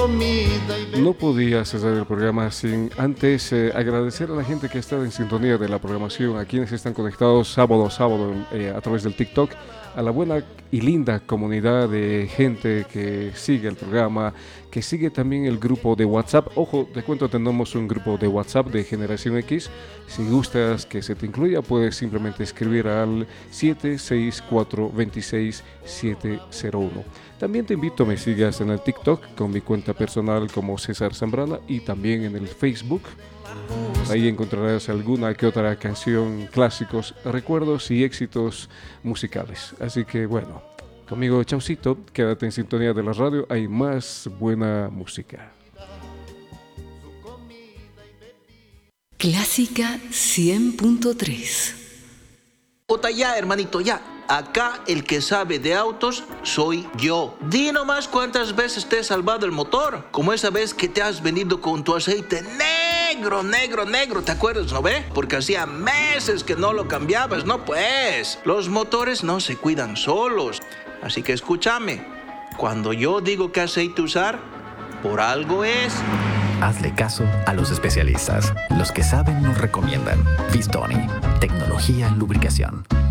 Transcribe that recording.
No podía cesar el programa sin antes agradecer a la gente que ha estado en sintonía de la programación, a quienes están conectados sábado a sábado a través del TikTok, a la buena y linda comunidad de gente que sigue el programa, que sigue también el grupo de WhatsApp. Ojo, te cuento, tenemos un grupo de WhatsApp de Generación X. Si gustas que se te incluya, puedes simplemente escribir al 764-26701. También te invito a me sigas en el TikTok con mi cuenta personal como César Zambrana y también en el Facebook. Ahí encontrarás alguna que otra canción, clásicos, recuerdos y éxitos musicales. Así que bueno, conmigo chaucito, quédate en sintonía de la radio, hay más buena música. Clásica 100.3. Ota ya, hermanito, ya. Acá el que sabe de autos soy yo. Di nomás cuántas veces te he salvado el motor. Como esa vez que te has venido con tu aceite negro, ¿te acuerdas, no ve? Porque hacía meses que no lo cambiabas, ¿no? Pues, los motores no se cuidan solos. Así que escúchame, cuando yo digo qué aceite usar, por algo es. Hazle caso a los especialistas. Los que saben nos recomiendan. Vistoni, tecnología en lubricación.